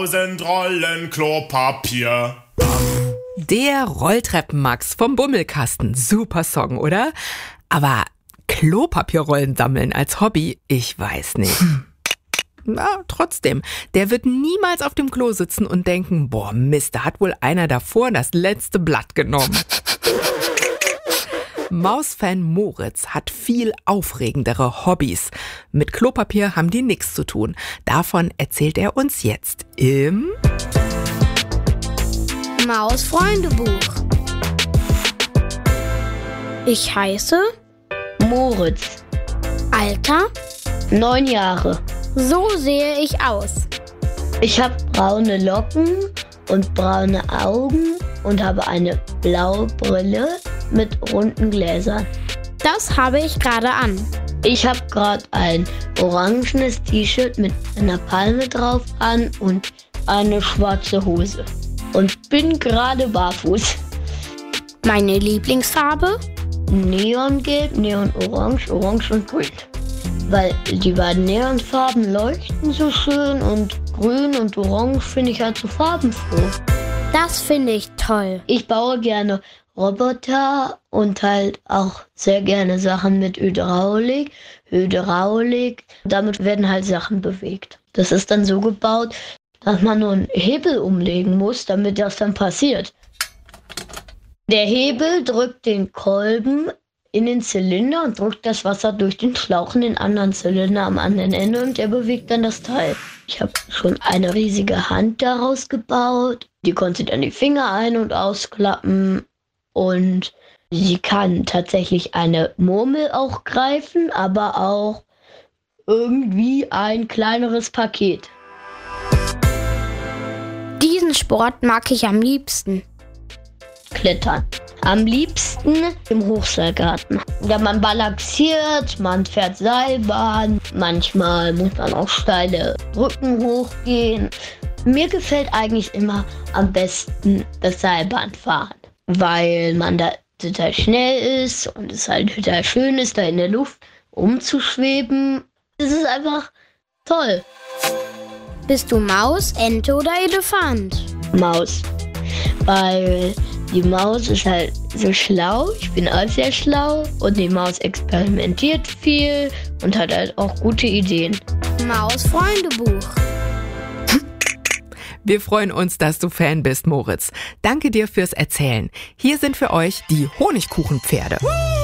1000 Rollen Klopapier. Der Rolltreppenmax vom Bummelkasten. Super Song, oder? Aber Klopapierrollen sammeln als Hobby, ich weiß nicht. Na, trotzdem, der wird niemals auf dem Klo sitzen und denken, boah Mist, da hat wohl einer davor das letzte Blatt genommen. Mausfan Moritz hat viel aufregendere Hobbys. Mit Klopapier haben die nichts zu tun. Davon erzählt er uns jetzt im Maus-Freundebuch. Ich heiße Moritz. Alter 9 Jahre. So sehe ich aus. Ich habe braune Locken und braune Augen und habe eine blaue Brille mit runden Gläsern. Das habe ich gerade an. Ich habe gerade ein orangenes T-Shirt mit einer Palme drauf an und eine schwarze Hose. Und bin gerade barfuß. Meine Lieblingsfarbe? Neongelb, Neonorange, Orange und Grün. Weil die beiden Neonfarben leuchten so schön und Grün und Orange finde ich halt so farbenfroh. Das finde ich toll. Ich baue gerne Roboter und halt auch sehr gerne Sachen mit Hydraulik. Damit werden halt Sachen bewegt. Das ist dann so gebaut, dass man nur einen Hebel umlegen muss, damit das dann passiert. Der Hebel drückt den Kolben in den Zylinder und drückt das Wasser durch den Schlauch in den anderen Zylinder am anderen Ende und der bewegt dann das Teil. Ich habe schon eine riesige Hand daraus gebaut. Die konnte dann die Finger ein- und ausklappen und sie kann tatsächlich eine Murmel auch greifen, aber auch irgendwie ein kleineres Paket. Diesen Sport mag ich am liebsten. Klettern. Am liebsten im Hochseilgarten. Ja, man balanciert, man fährt Seilbahn, manchmal muss man auch steile Brücken hochgehen. Mir gefällt eigentlich immer am besten das Seilbahnfahren, weil man da total schnell ist und es halt total schön ist, da in der Luft umzuschweben. Es ist einfach toll. Bist du Maus, Ente oder Elefant? Maus, weil die Maus ist halt so schlau, ich bin auch sehr schlau und die Maus experimentiert viel und hat halt auch gute Ideen. Maus-Freundebuch. Wir freuen uns, dass du Fan bist, Moritz. Danke dir fürs Erzählen. Hier sind für euch die Honigkuchenpferde.